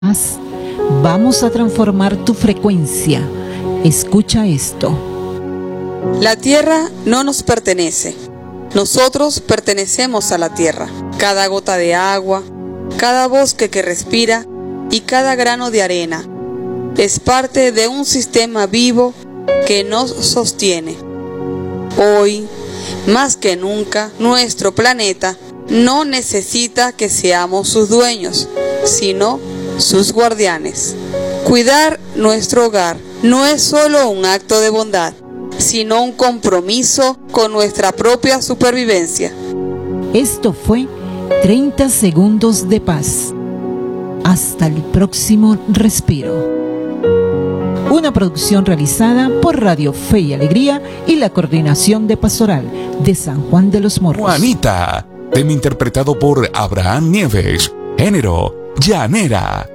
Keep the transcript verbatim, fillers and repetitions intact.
Vamos a transformar tu frecuencia. Escucha esto. La tierra no nos pertenece. Nosotros pertenecemos a la tierra. Cada gota de agua, cada bosque que respira y cada grano de arena es parte de un sistema vivo que nos sostiene. Hoy, más que nunca, nuestro planeta no necesita que seamos sus dueños, sino sus guardianes. Cuidar nuestro hogar no es solo un acto de bondad, sino un compromiso con nuestra propia supervivencia. Esto fue treinta segundos de paz. Hasta el próximo respiro. Una producción realizada por Radio Fe y Alegría y la Coordinación de Pastoral de San Juan de los Morros. Juanita, tema interpretado por Abraham Nieves. Género, llanera.